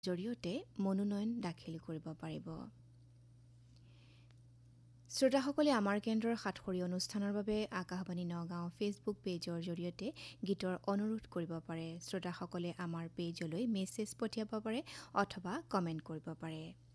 জৰিয়তে মনোনয়ন দাখিল কৰিব পাৰিব। শ্ৰোতাসকলে আমাৰ কেন্দ্ৰৰ সাতসৰী অনুষ্ঠানৰ বাবে আকাশবাণী নগাঁও ফেচবুক পেজৰ জৰিয়তে গীতৰ অনুৰোধ কৰিব পাৰে। শ্ৰোতাসকলে আমাৰ পেজলৈ মেছেজ পঠিয়াব পাৰে অথবা কমেণ্ট কৰিব পাৰে।